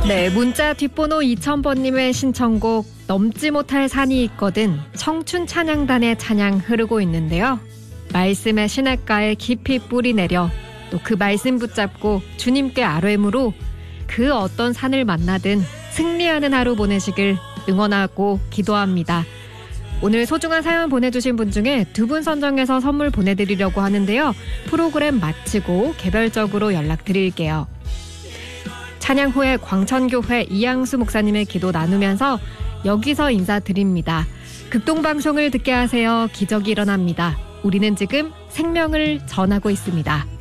네, 문자 뒷번호 2000번님의 신청곡 넘지 못할 산이 있거든 청춘 찬양단의 찬양 흐르고 있는데요. 말씀의 시냇가에 깊이 뿌리 내려 또 그 말씀 붙잡고 주님께 아뢰므로 그 어떤 산을 만나든 승리하는 하루 보내시길 응원하고 기도합니다. 오늘 소중한 사연 보내주신 분 중에 2분 선정해서 선물 보내드리려고 하는데요. 프로그램 마치고 개별적으로 연락드릴게요. 찬양 후에 광천교회 이양수 목사님의 기도 나누면서 여기서 인사드립니다. 극동방송을 듣게 하세요. 기적이 일어납니다. 우리는 지금 생명을 전하고 있습니다.